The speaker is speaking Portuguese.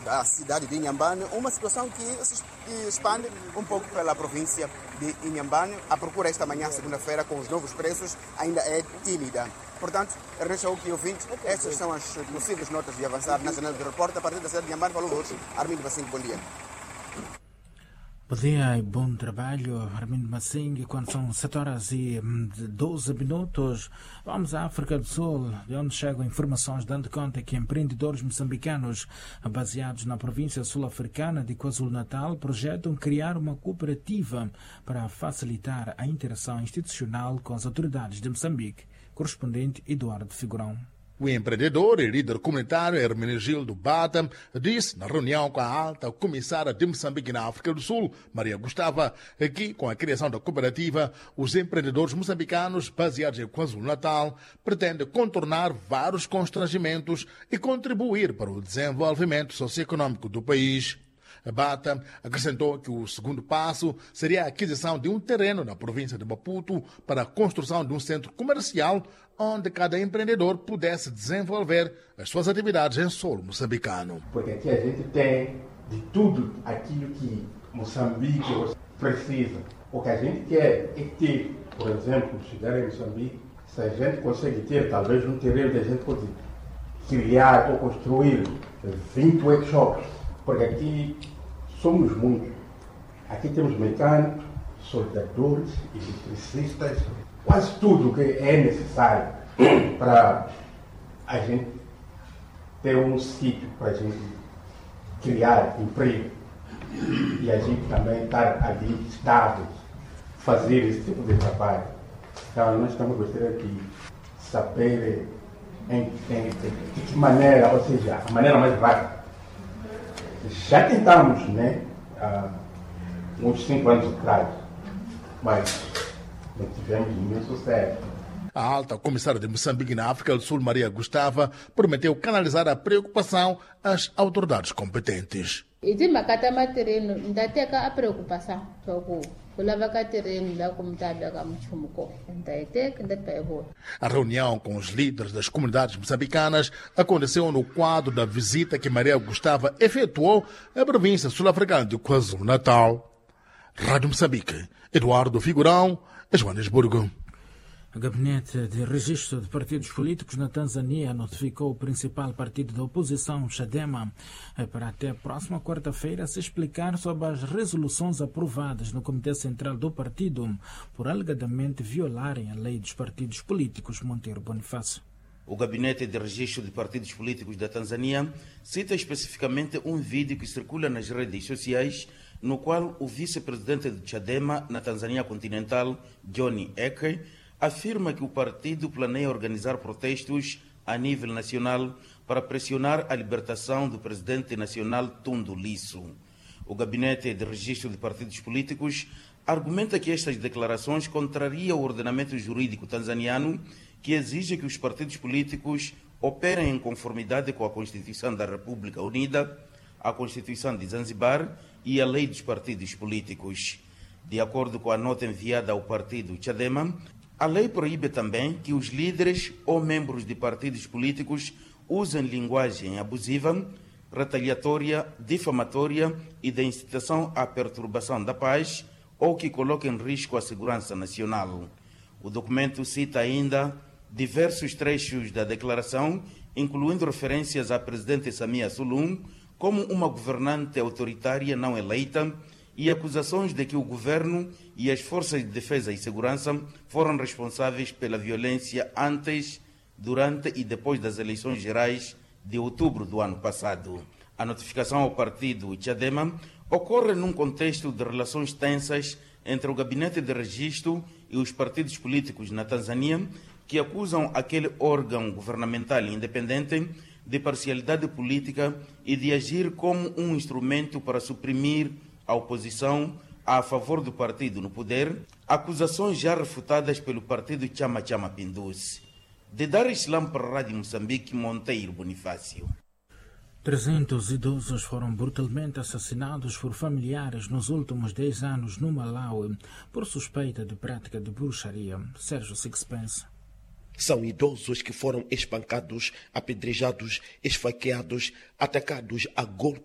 da cidade de Inhambane, uma situação que se expande um pouco pela província de Inhambane. A procura esta manhã, segunda-feira, com os novos preços, ainda é tímida. Portanto, Ernesto Auki ouvinte, estas são as possíveis notas de avançar na janela de repórter a partir da cidade de Inhambane. Falou hoje, Armindo Massinho, bom dia. Bom dia e bom trabalho, Armindo Massinho. Quando são 7h12, vamos à África do Sul, de onde chegam informações dando conta que empreendedores moçambicanos baseados na província sul-africana de KwaZulu-Natal projetam criar uma cooperativa para facilitar a interação institucional com as autoridades de Moçambique. Correspondente Eduardo Figurão. O empreendedor e líder comunitário Hermenegildo Bata disse na reunião com a alta comissária de Moçambique na África do Sul, Maria Gustava, que com a criação da cooperativa, os empreendedores moçambicanos baseados em KwaZulu-Natal pretendem contornar vários constrangimentos e contribuir para o desenvolvimento socioeconômico do país. Bata acrescentou que o segundo passo seria a aquisição de um terreno na província de Maputo para a construção de um centro comercial onde cada empreendedor pudesse desenvolver as suas atividades em solo moçambicano. Porque aqui a gente tem de tudo aquilo que Moçambique precisa. O que a gente quer é ter, por exemplo, chegar em Moçambique, se a gente consegue ter talvez um terreno que a gente pode criar ou construir 20 workshops, porque aqui somos muitos. Aqui temos mecânicos, soldadores, eletricistas, quase tudo que é necessário para a gente ter um sítio para a gente criar emprego e a gente também estar ali estável, fazer esse tipo de trabalho. Então nós estamos gostando de saber de que maneira, ou seja, a maneira mais rápida. Já tentamos, né, há uns 5 anos atrás, mas não tivemos nenhum sucesso. A alta comissária de Moçambique na África do Sul, Maria Gustava, prometeu canalizar a preocupação às autoridades competentes. E de macatama terreno, ainda tem a preocupação. A reunião com os líderes das comunidades moçambicanas aconteceu no quadro da visita que Maria Gustava efetuou à província sul-africana de KwaZulu-Natal. Rádio Moçambique, Eduardo Figurão, Joanesburgo. O Gabinete de Registro de Partidos Políticos na Tanzânia notificou o principal partido da oposição, Chadema, para até a próxima quarta-feira se explicar sobre as resoluções aprovadas no Comitê Central do partido por alegadamente violarem a lei dos partidos políticos. Monteiro Bonifácio. O Gabinete de Registro de Partidos Políticos da Tanzânia cita especificamente um vídeo que circula nas redes sociais no qual o vice-presidente do Chadema na Tanzânia continental, Johnny Heche, afirma que o partido planeia organizar protestos a nível nacional para pressionar a libertação do presidente nacional Tundu Lissu. O Gabinete de Registro de Partidos Políticos argumenta que estas declarações contrariam o ordenamento jurídico tanzaniano, que exige que os partidos políticos operem em conformidade com a Constituição da República Unida, a Constituição de Zanzibar e a Lei dos Partidos Políticos. De acordo com a nota enviada ao partido Chadema, a lei proíbe também que os líderes ou membros de partidos políticos usem linguagem abusiva, retaliatória, difamatória e de incitação à perturbação da paz ou que coloquem em risco a segurança nacional. O documento cita ainda diversos trechos da declaração, incluindo referências à presidente Samia Suluhu como uma governante autoritária não eleita e acusações de que o governo e as forças de defesa e segurança foram responsáveis pela violência antes, durante e depois das eleições gerais de outubro do ano passado. A notificação ao partido Chadema ocorre num contexto de relações tensas entre o Gabinete de Registro e os partidos políticos na Tanzânia, que acusam aquele órgão governamental independente de parcialidade política e de agir como um instrumento para suprimir a oposição a favor do partido no poder, acusações já refutadas pelo partido Chama Chama Pinduzi. De Dar Islam para a Rádio Moçambique, Monteiro Bonifácio. 300 idosos foram brutalmente assassinados por familiares nos últimos 10 anos no Malawi por suspeita de prática de bruxaria. Sérgio Sixpence. São idosos que foram espancados, apedrejados, esfaqueados, atacados a golpes